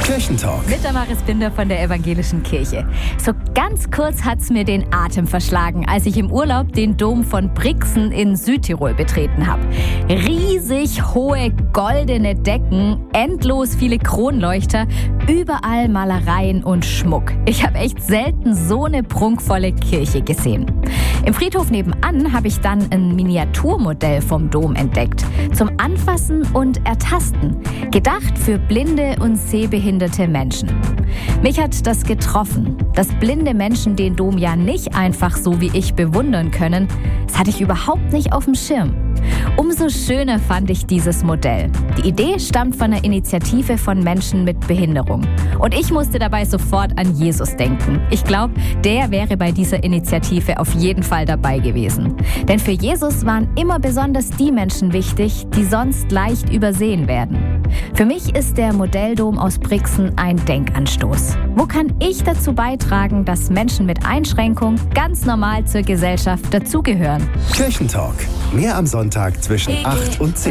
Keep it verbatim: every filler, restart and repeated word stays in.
Kirchentalk. Mit Damaris Binder von der Evangelischen Kirche. So ganz kurz hat's mir den Atem verschlagen, als ich im Urlaub den Dom von Brixen in Südtirol betreten habe. Riesig hohe goldene Decken, endlos viele Kronleuchter, überall Malereien und Schmuck. Ich habe echt selten so eine prunkvolle Kirche gesehen. Im Friedhof nebenan habe ich dann ein Miniaturmodell vom Dom entdeckt. Zum Anfassen und Ertasten. Gedacht für blinde und sehbehinderte Menschen. Mich hat das getroffen, dass blinde Menschen den Dom ja nicht einfach so wie ich bewundern können. Das hatte ich überhaupt nicht auf dem Schirm. Umso schöner fand ich dieses Modell. Die Idee stammt von einer Initiative von Menschen mit Behinderung. Und ich musste dabei sofort an Jesus denken. Ich glaube, der wäre bei dieser Initiative auf jeden Fall dabei gewesen. Denn für Jesus waren immer besonders die Menschen wichtig, die sonst leicht übersehen werden. Für mich ist der Modelldom aus Brixen ein Denkanstoß. Wo kann ich dazu beitragen, dass Menschen mit Einschränkung ganz normal zur Gesellschaft dazugehören? Kirchentalk. Mehr am Sonntag zwischen acht und zehn.